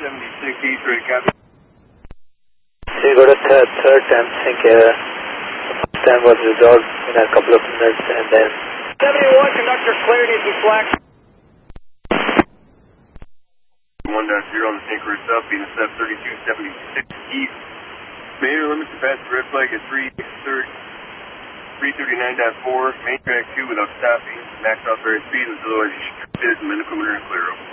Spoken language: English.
East, ready to copy. So you got a third time, I think first time was resolved in a couple of minutes and then... 71, conductor cleared, easy flag. 1.0 on the Synchro Sub, being SF 3276 East. Major limits to pass the red flag at 339.4, main track 2 without stopping, max authorized speed until otherwise restricted, medical and clear.